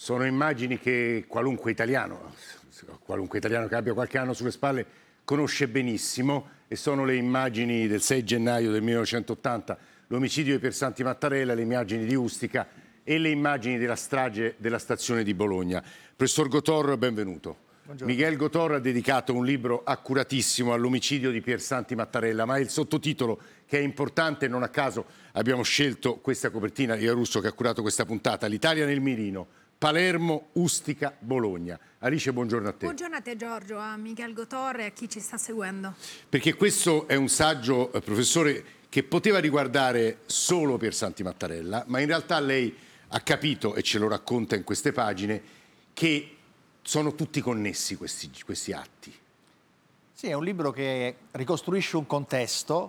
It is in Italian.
Sono immagini che qualunque italiano che abbia qualche anno sulle spalle conosce benissimo, e sono le immagini del 6 gennaio del 1980, l'omicidio di Piersanti Mattarella, le immagini di Ustica e le immagini della strage della stazione di Bologna. Professor Gotor, benvenuto. Buongiorno. Miguel Gotor ha dedicato un libro accuratissimo all'omicidio di Piersanti Mattarella, ma il sottotitolo, che è importante, non a caso abbiamo scelto questa copertina di Russo che ha curato questa puntata: l'Italia nel mirino, Palermo, Ustica, Bologna. Alice, buongiorno a te. Buongiorno a te Giorgio, a Miguel Gotor e a chi ci sta seguendo. Perché questo è un saggio, professore, che poteva riguardare solo Piersanti Mattarella, ma in realtà lei ha capito, e ce lo racconta in queste pagine, che sono tutti connessi questi atti. Sì, è un libro che ricostruisce un contesto